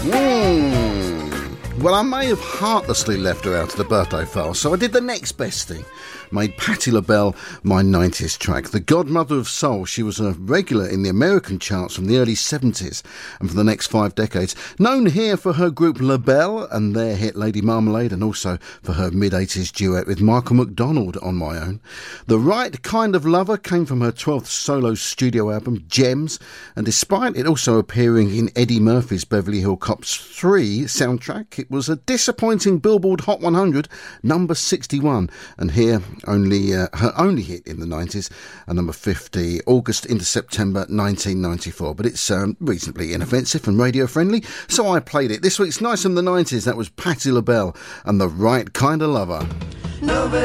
Well, I may have heartlessly left her out of the birthday file, so I did the next best thing. Made Patti LaBelle my 90s track. The godmother of soul, she was a regular in the American charts from the early 70s and for the next 5 decades. Known here for her group LaBelle and their hit Lady Marmalade, and also for her mid-80s duet with Michael McDonald on My Own. The Right Kind of Lover came from her 12th solo studio album, Gems, and despite it also appearing in Eddie Murphy's Beverly Hills Cops 3 soundtrack, it was a disappointing Billboard Hot 100, number 61, and here her only hit in the 90s, number 50, August into September 1994. But it's reasonably inoffensive and radio friendly, so I played it. This week's Nice from the 90s, that was Patti LaBelle and The Right Kind of Lover. Nobody